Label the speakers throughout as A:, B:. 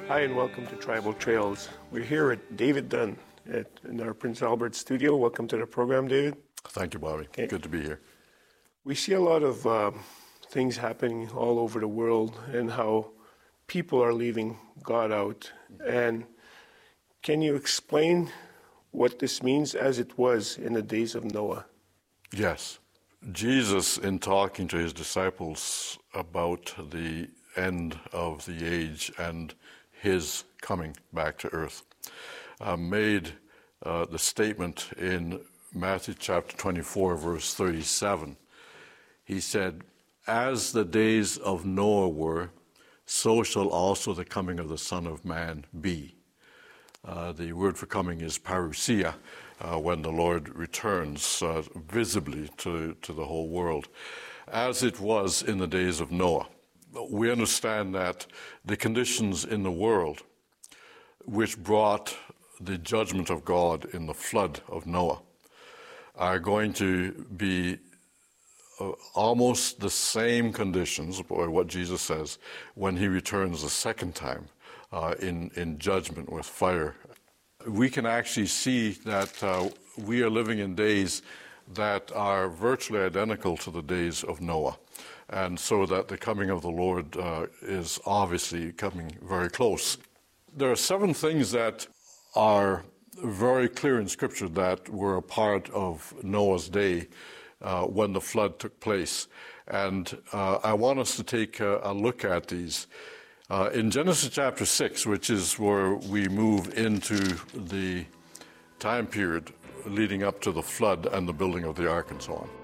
A: Hi and welcome to Tribal Trails. We're here at David Dunn in our Prince Albert studio. Welcome to the program, David.
B: Thank you, Bobby. Okay. Good to be here.
A: We see a lot of things happening all over the world and how people are leaving God out. And can you explain what this means as it was in the days of Noah?
B: Yes. Jesus, in talking to his disciples about the end of the age and his coming back to earth, made the statement in Matthew chapter 24, verse 37. He said, "As the days of Noah were, so shall also the coming of the Son of Man be." The word for coming is parousia, when the Lord returns visibly to the whole world, as it was in the days of Noah. We understand that the conditions in the world which brought the judgment of God in the flood of Noah are going to be almost the same conditions, by what Jesus says, when he returns the second time in judgment with fire. We can actually see that we are living in days that are virtually identical to the days of Noah. And so that the coming of the Lord is obviously coming very close. There are 7 things that are very clear in Scripture that were a part of Noah's day when the flood took place. And I want us to take a look at these. In Genesis chapter 6, which is where we move into the time period leading up to the flood and the building of the ark and so on.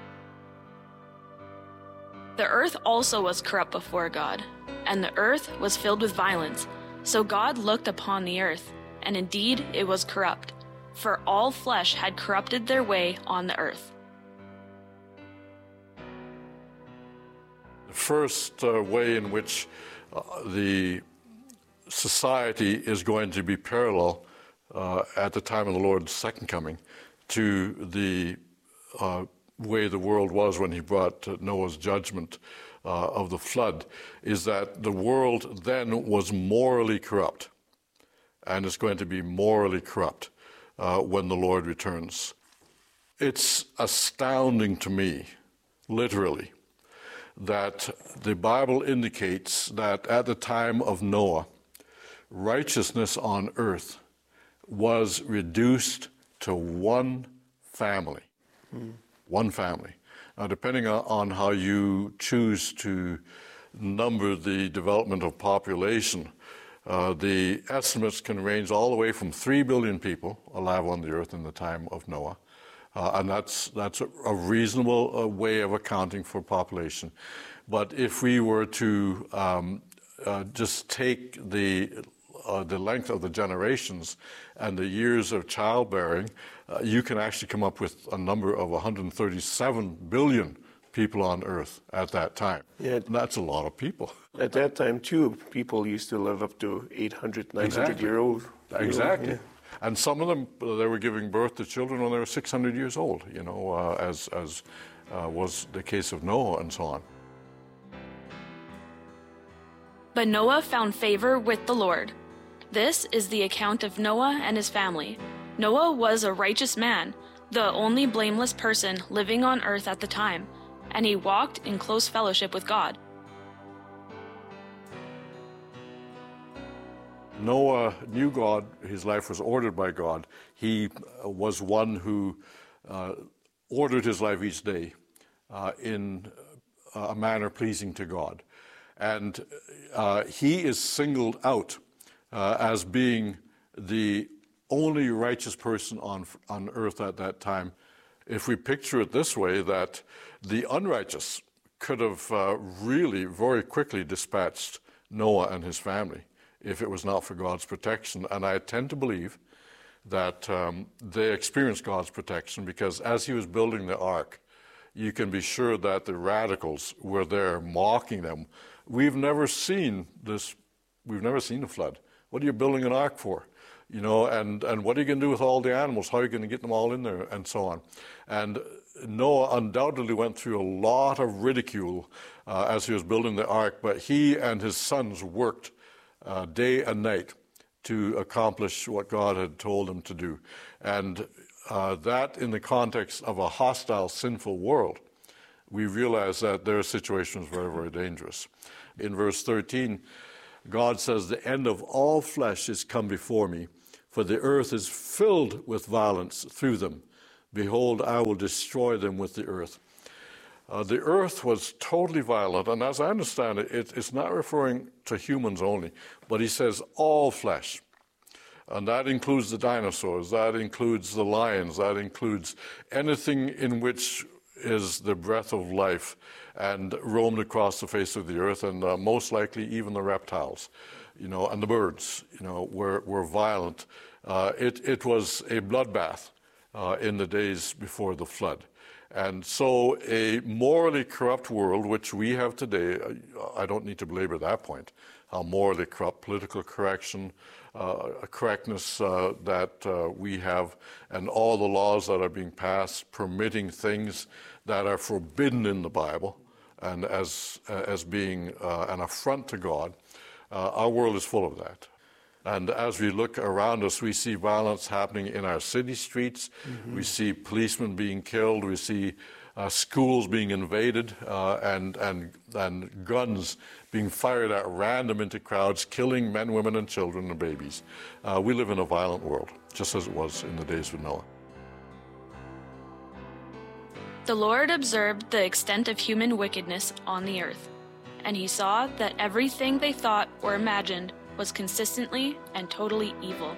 C: The earth also was corrupt before God, and the earth was filled with violence. So God looked upon the earth, and indeed it was corrupt, for all flesh had corrupted their way on the earth.
B: The first way in which the society is going to be parallel at the time of the Lord's second coming to the way the world was when he brought Noah's judgment of the flood is that the world then was morally corrupt, and it's going to be morally corrupt when the Lord returns. It's astounding to me, literally, that the Bible indicates that at the time of Noah, righteousness on earth was reduced to one family. One family. Now, depending on how you choose to number the development of population, the estimates can range all the way from 3 billion people alive on the earth in the time of Noah, and that's a reasonable way of accounting for population. But if we were to just take the length of the generations and the years of childbearing, you can actually come up with a number of 137 billion people on Earth at that time. Yeah, and that's a lot of people.
A: At that time, too, people used to live up to 800, 900 years old.
B: Exactly. Yeah. And some of them, they were giving birth to children when they were 600 years old, as was the case of Noah and so on.
C: But Noah found favor with the Lord. This is the account of Noah and his family. Noah was a righteous man, the only blameless person living on earth at the time, and he walked in close fellowship with God.
B: Noah knew God. His life was ordered by God. He was one who ordered his life each day in a manner pleasing to God. And he is singled out as being the only righteous person on earth at that time. If we picture it this way, that the unrighteous could have really very quickly dispatched Noah and his family if it was not for God's protection. And I tend to believe that they experienced God's protection because as he was building the ark, you can be sure that the radicals were there mocking them. We've never seen this. We've never seen a flood. What are you building an ark for? And what are you going to do with all the animals? How are you going to get them all in there? And so on. And Noah undoubtedly went through a lot of ridicule as he was building the ark, but he and his sons worked day and night to accomplish what God had told them to do. And that in the context of a hostile, sinful world, we realize that their situation is very, very dangerous. In verse 13, God says, "The end of all flesh is come before me, for the earth is filled with violence through them. Behold, I will destroy them with the earth." The earth was totally violent, and as I understand it, it's not referring to humans only, but he says all flesh. And that includes the dinosaurs, that includes the lions, that includes anything in which is the breath of life and roamed across the face of the earth, and most likely even the reptiles, and the birds, were violent. It was a bloodbath in the days before the flood. And so a morally corrupt world, which we have today, I don't need to belabor that point, how morally corrupt, political correctness that we have, and all the laws that are being passed permitting things that are forbidden in the Bible and as being an affront to God. Our world is full of that. And as we look around us, we see violence happening in our city streets. Mm-hmm. We see policemen being killed. We see schools being invaded and guns being fired at random into crowds, killing men, women, and children and babies. We live in a violent world, just as it was in the days of Noah.
C: The Lord observed the extent of human wickedness on the earth, and he saw that everything they thought or imagined was consistently and totally evil.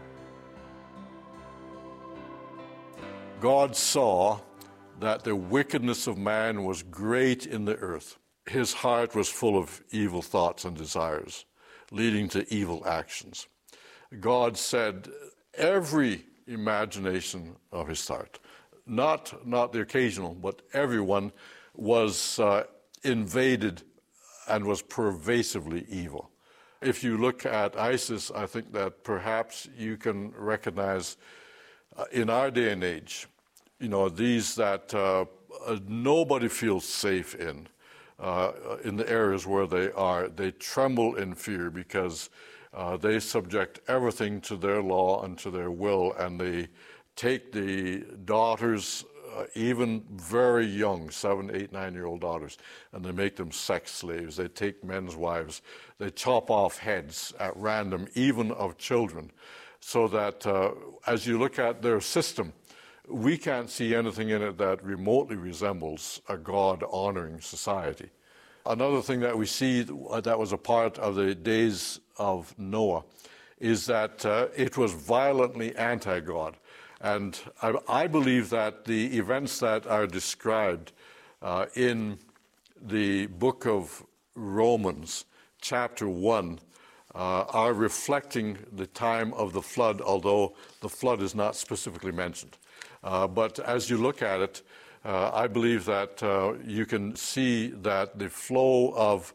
B: God saw that the wickedness of man was great in the earth. His heart was full of evil thoughts and desires, leading to evil actions. God said every imagination of his heart, not the occasional, but everyone was invaded and was pervasively evil. If you look at ISIS, I think that perhaps you can recognize in our day and age, these that nobody feels safe in the areas where they are. They tremble in fear because they subject everything to their law and to their will, and they take the daughters, even very young, 7, 8, 9-year-old daughters, and they make them sex slaves. They take men's wives. They chop off heads at random, even of children, so that as you look at their system, we can't see anything in it that remotely resembles a God-honoring society. Another thing that we see that was a part of the days of Noah is that it was violently anti-God. And I believe that the events that are described in the book of Romans, chapter 1, are reflecting the time of the flood, although the flood is not specifically mentioned. But as you look at it, I believe that you can see that the flow of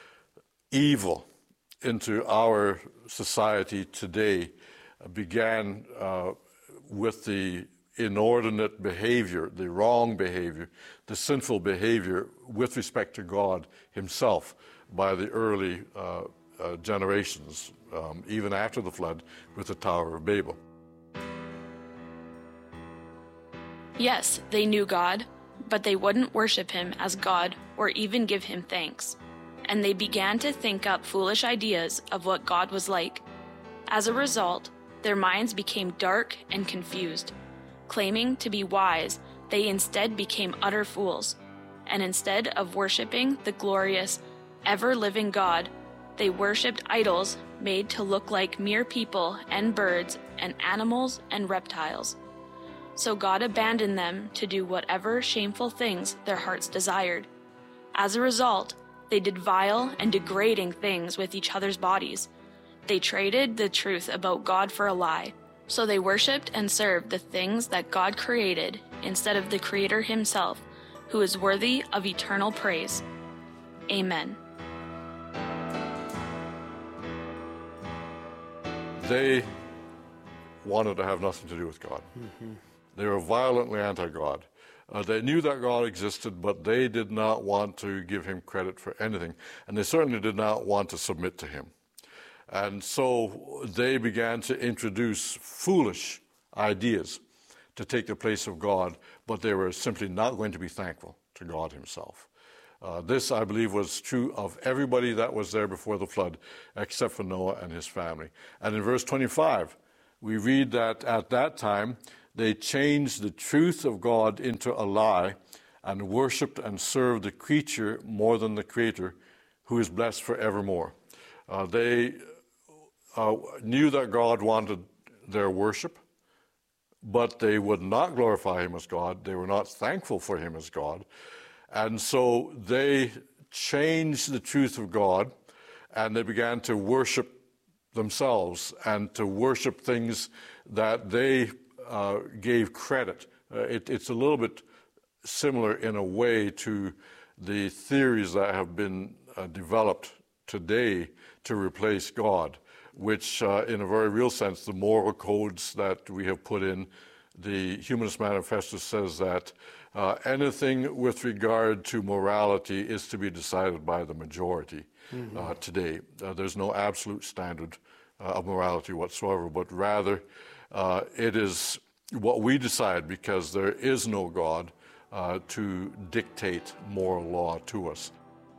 B: evil into our society today began with the inordinate behavior, the wrong behavior, the sinful behavior with respect to God himself by the early generations, even after the flood with the Tower of Babel.
C: Yes, they knew God, but they wouldn't worship him as God or even give him thanks. And they began to think up foolish ideas of what God was like. As a result, their minds became dark and confused. Claiming to be wise, they instead became utter fools. And instead of worshiping the glorious, ever-living God, they worshipped idols made to look like mere people and birds and animals and reptiles. So God abandoned them to do whatever shameful things their hearts desired. As a result, they did vile and degrading things with each other's bodies. They traded the truth about God for a lie. So they worshipped and served the things that God created instead of the Creator himself, who is worthy of eternal praise. Amen.
B: They wanted to have nothing to do with God. Mm-hmm. They were violently anti-God. They knew that God existed, but they did not want to give him credit for anything, and they certainly did not want to submit to him. And so they began to introduce foolish ideas to take the place of God, but they were simply not going to be thankful to God himself. This, I believe, was true of everybody that was there before the flood, except for Noah and his family. And in verse 25, we read that at that time, they changed the truth of God into a lie and worshipped and served the creature more than the Creator, who is blessed forevermore. They knew that God wanted their worship, but they would not glorify him as God. They were not thankful for him as God. And so they changed the truth of God, and they began to worship themselves and to worship things that they gave credit. It's a little bit similar in a way to the theories that have been developed today to replace God, which in a very real sense, the moral codes that we have put in, the Humanist Manifesto says that anything with regard to morality is to be decided by the majority today. There's no absolute standard of morality whatsoever, but rather it is what we decide, because there is no God to dictate moral law to us.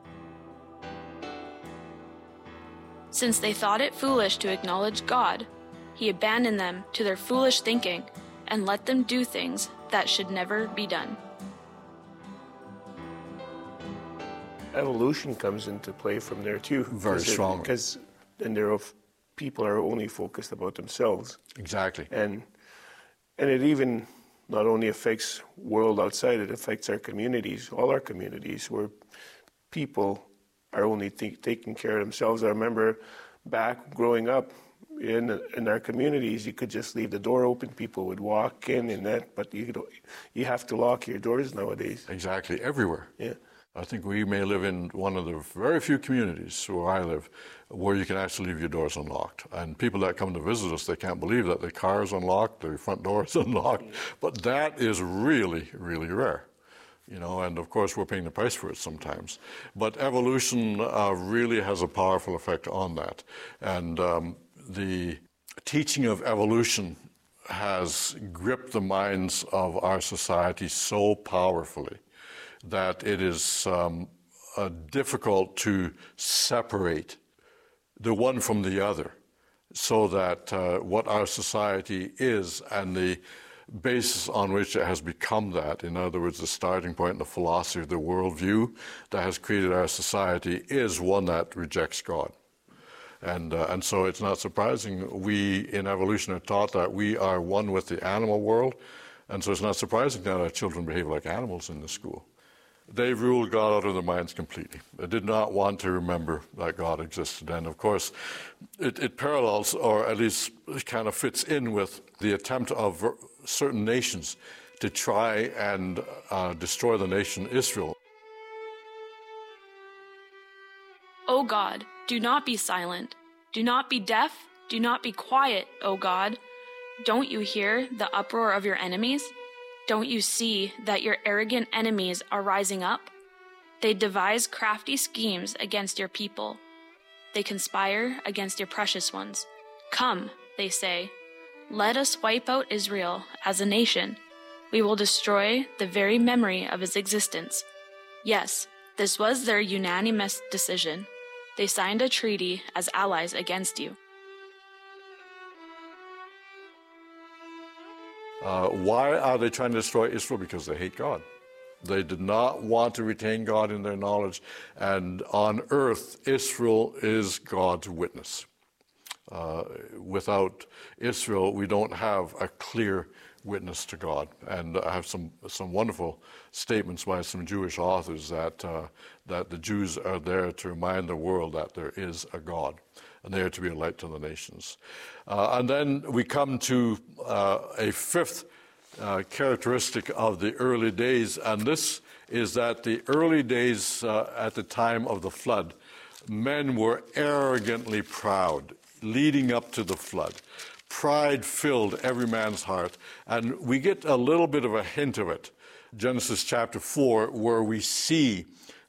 C: Since they thought it foolish to acknowledge God, he abandoned them to their foolish thinking and let them do things that should never be done.
A: Evolution comes into play from there too.
B: Very strongly.
A: Because then people are only focused about themselves.
B: Exactly.
A: And it even not only affects world outside, it affects our communities, all our communities, where people are only taking care of themselves. I remember back growing up in our communities, you could just leave the door open. People would walk in and that, but you have to lock your doors nowadays.
B: Exactly, everywhere.
A: Yeah.
B: I think we may live in one of the very few communities where I live where you can actually leave your doors unlocked. And people that come to visit us, they can't believe that their car is unlocked, their front door is unlocked. But that is really, really rare. And of course we're paying the price for it sometimes. But evolution really has a powerful effect on that. And the teaching of evolution has gripped the minds of our society so powerfully that it is difficult to separate the one from the other, so that what our society is and the basis on which it has become that, in other words, the starting point, the philosophy, the worldview that has created our society, is one that rejects God. And so it's not surprising we in evolution are taught that we are one with the animal world, and so it's not surprising that our children behave like animals in the school. They ruled God out of their minds completely. They did not want to remember that God existed. And of course, it parallels, or at least it kind of fits in with the attempt of certain nations to try and destroy the nation Israel.
C: O God, do not be silent. Do not be deaf. Do not be quiet, O God. Don't you hear the uproar of your enemies? Don't you see that your arrogant enemies are rising up? They devise crafty schemes against your people. They conspire against your precious ones. Come, they say, let us wipe out Israel as a nation. We will destroy the very memory of his existence. Yes, this was their unanimous decision. They signed a treaty as allies against you.
B: Why are they trying to destroy Israel? Because they hate God. They did not want to retain God in their knowledge. And on earth, Israel is God's witness. Without Israel, we don't have a clear witness to God. And I have some wonderful statements by some Jewish authors that the Jews are there to remind the world that there is a God, and they are to be a light to the nations. And then we come to a fifth characteristic of the early days, and this is that the early days at the time of the flood, men were arrogantly proud, leading up to the flood. Pride filled every man's heart, and we get a little bit of a hint of it. Genesis chapter 4, where we see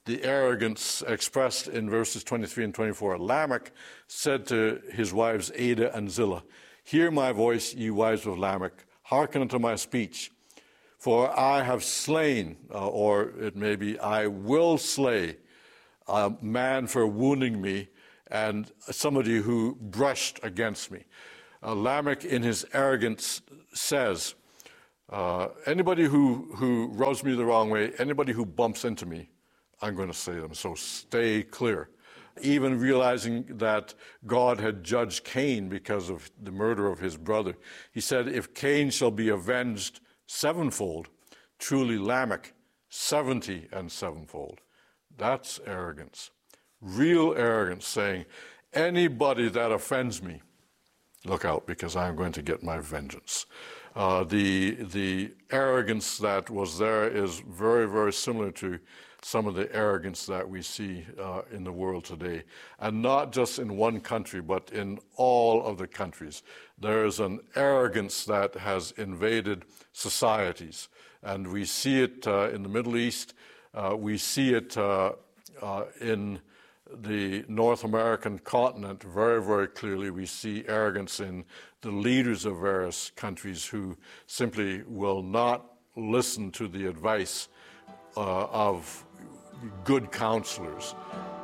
B: the arrogance expressed in verses 23 and 24. Lamech said to his wives Adah and Zillah, "Hear my voice, ye wives of Lamech, hearken unto my speech. For I have slain," or it may be, "I will slay a man for wounding me, and somebody who brushed against me." Lamech, in his arrogance, says, anybody who rubs me the wrong way, anybody who bumps into me, I'm going to slay them, so stay clear. Even realizing that God had judged Cain because of the murder of his brother, he said, "If Cain shall be avenged sevenfold, truly Lamech 70 and sevenfold." That's arrogance. Real arrogance, saying, anybody that offends me, look out, because I'm going to get my vengeance. The arrogance that was there is very, very similar to some of the arrogance that we see in the world today. And not just in one country, but in all of the countries. There is an arrogance that has invaded societies. And we see it in the Middle East. We see it in the North American continent very, very clearly. We see arrogance in the leaders of various countries who simply will not listen to the advice of good counselors.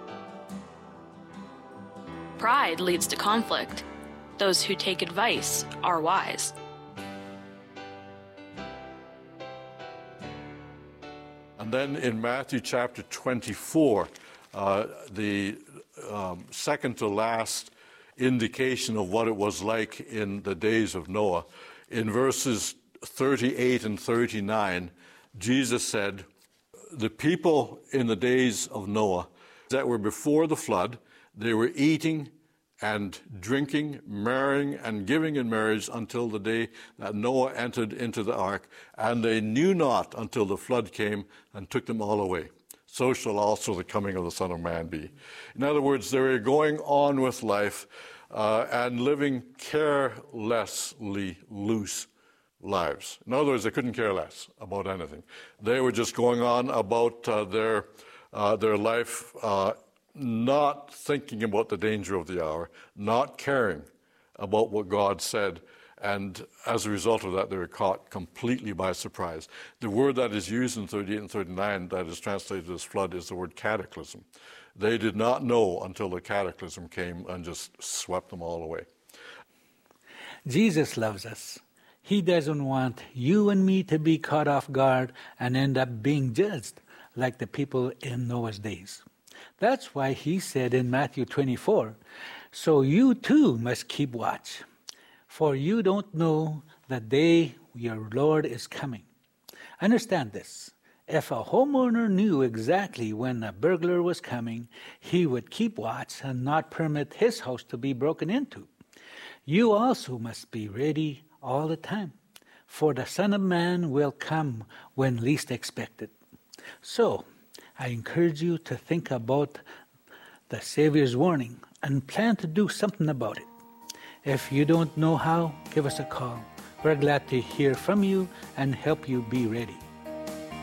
C: Pride leads to conflict. Those who take advice are wise.
B: And then in Matthew chapter 24, the second to last indication of what it was like in the days of Noah, in verses 38 and 39, Jesus said, "The people in the days of Noah that were before the flood, they were eating and drinking, marrying and giving in marriage until the day that Noah entered into the ark, and they knew not until the flood came and took them all away. So shall also the coming of the Son of Man be." In other words, they were going on with life and living carelessly loose lives. In other words, they couldn't care less about anything. They were just going on about their life, not thinking about the danger of the hour, not caring about what God said. And as a result of that, they were caught completely by surprise. The word that is used in 38 and 39 that is translated as flood is the word cataclysm. They did not know until the cataclysm came and just swept them all away.
D: Jesus loves us. He doesn't want you and me to be caught off guard and end up being judged like the people in Noah's days. That's why he said in Matthew 24, "So you too must keep watch, for you don't know the day your Lord is coming." Understand this. If a homeowner knew exactly when a burglar was coming, he would keep watch and not permit his house to be broken into. You also must be ready all the time, for the Son of Man will come when least expected. So, I encourage you to think about the Savior's warning and plan to do something about it. If you don't know how, give us a call. We're glad to hear from you and help you be ready.